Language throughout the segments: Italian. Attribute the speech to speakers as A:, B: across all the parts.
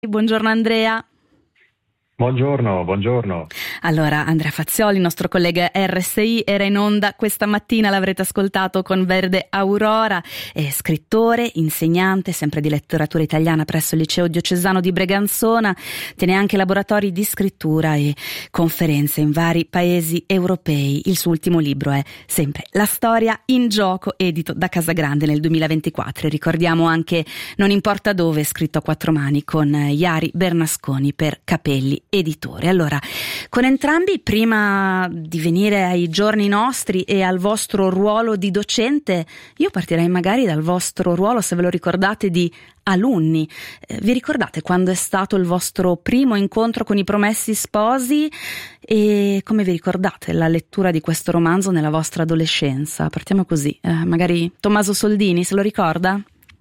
A: Buongiorno Andrea.
B: Buongiorno.
A: Allora, Andrea Fazioli, il nostro collega RSI, era in onda questa mattina, l'avrete ascoltato, con Verde Aurora, è scrittore, insegnante, sempre di letteratura italiana presso il Liceo Diocesano di Breganzona, tiene anche laboratori di scrittura e conferenze in vari paesi europei. Il suo ultimo libro è sempre La storia in gioco, edito da Casagrande nel 2024. Ricordiamo anche Non importa dove, scritto a quattro mani con Iari Bernasconi per Capelli Editore. Allora, con entrambi, prima di venire ai giorni nostri e al vostro ruolo di docente, io partirei magari dal vostro ruolo, se ve lo ricordate, di alunni. Vi ricordate quando è stato il vostro primo incontro con i Promessi Sposi e come vi ricordate la lettura di questo romanzo nella vostra adolescenza? Partiamo così, magari Tommaso Soldini se lo ricorda?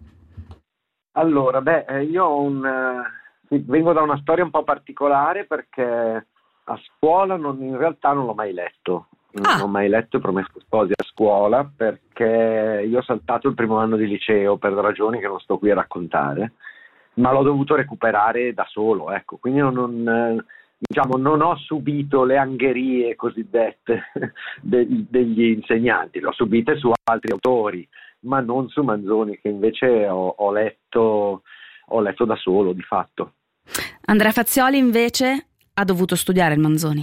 C: Allora, io vengo da una storia un po' particolare perché a scuola in realtà non l'ho mai letto. Non ho mai letto I Promessi Sposi a scuola perché io ho saltato il primo anno di liceo per ragioni che non sto qui a raccontare, ma l'ho dovuto recuperare da solo, ecco. Quindi non ho subito le angherie cosiddette degli insegnanti, le ho subite su altri autori, ma non su Manzoni, che invece ho letto da solo, di fatto.
A: Andrea Fazioli invece ha dovuto studiare il Manzoni.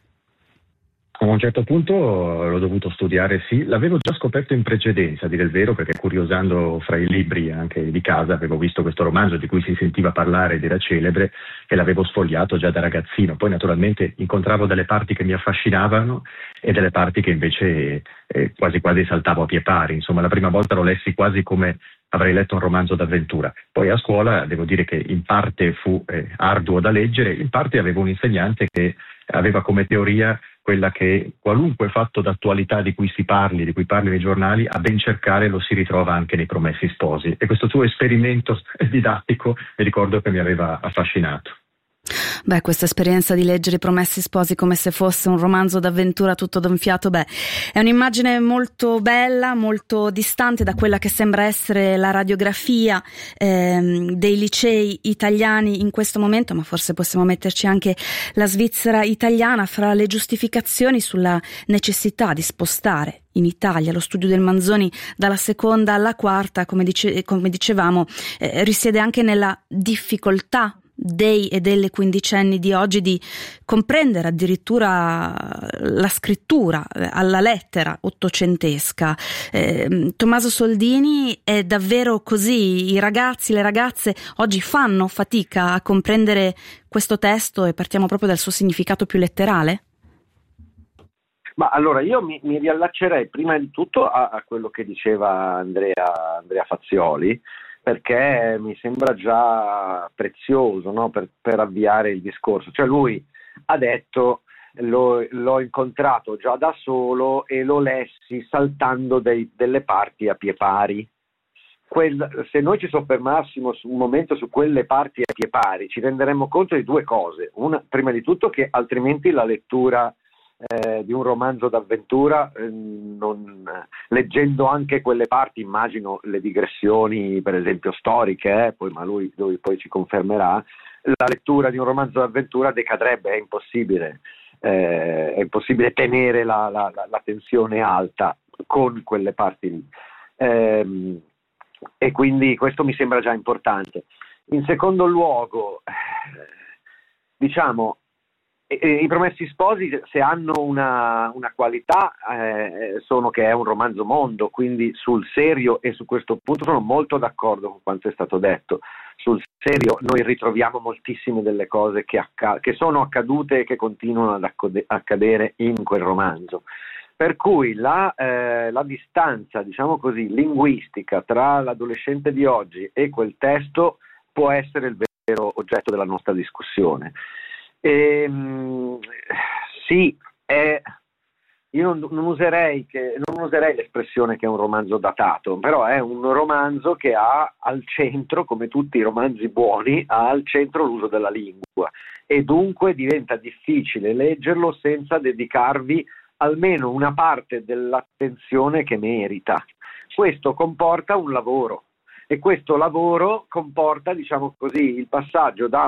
B: A un certo punto l'ho dovuto studiare, sì, l'avevo già scoperto in precedenza, a dire il vero, perché curiosando fra i libri anche di casa avevo visto questo romanzo di cui si sentiva parlare ed era celebre e l'avevo sfogliato già da ragazzino. Poi naturalmente incontravo delle parti che mi affascinavano e delle parti che invece quasi quasi saltavo a pie pari. Insomma, la prima volta lo lessi quasi come avrei letto un romanzo d'avventura. Poi a scuola devo dire che in parte fu arduo da leggere, in parte avevo un insegnante che aveva come teoria quella che qualunque fatto d'attualità di cui parli nei giornali, a ben cercare lo si ritrova anche nei Promessi Sposi. E questo tuo esperimento didattico mi ricordo che mi aveva affascinato.
A: Questa esperienza di leggere I Promessi Sposi come se fosse un romanzo d'avventura tutto d'un fiato, è un'immagine molto bella, molto distante da quella che sembra essere la radiografia dei licei italiani in questo momento, ma forse possiamo metterci anche la Svizzera italiana fra le giustificazioni sulla necessità di spostare in Italia lo studio del Manzoni dalla seconda alla quarta, come dicevamo, risiede anche nella difficoltà dei e delle quindicenni di oggi di comprendere addirittura la scrittura alla lettera ottocentesca. Tommaso Soldini, è davvero così? I ragazzi, le ragazze oggi fanno fatica a comprendere questo testo e partiamo proprio dal suo significato più letterale?
C: Ma allora io mi riallaccerei prima di tutto a quello che diceva Andrea Fazioli, perché mi sembra già prezioso, no? per avviare il discorso. Cioè lui ha detto l'ho incontrato già da solo e lo lessi saltando delle parti a pie pari. Se noi ci soffermassimo un momento su quelle parti a pie pari ci renderemmo conto di due cose. Una, prima di tutto, che altrimenti la lettura di un romanzo d'avventura, leggendo anche quelle parti, immagino le digressioni per esempio storiche, ma lui poi ci confermerà, la lettura di un romanzo d'avventura decadrebbe, è impossibile tenere la tensione alta con quelle parti lì, e quindi questo mi sembra già importante. In secondo luogo, diciamo, I Promessi Sposi, se hanno una qualità, sono che è un romanzo mondo, quindi sul serio, e su questo punto sono molto d'accordo con quanto è stato detto, sul serio noi ritroviamo moltissime delle cose che sono accadute e che continuano ad accadere in quel romanzo. Per cui la distanza, diciamo così, linguistica tra l'adolescente di oggi e quel testo può essere il vero oggetto della nostra discussione. Sì, io non userei l'espressione che è un romanzo datato, però è un romanzo che ha al centro, come tutti i romanzi buoni, ha al centro l'uso della lingua, e dunque diventa difficile leggerlo senza dedicarvi almeno una parte dell'attenzione che merita. Questo comporta un lavoro, e questo lavoro comporta, diciamo così, il passaggio da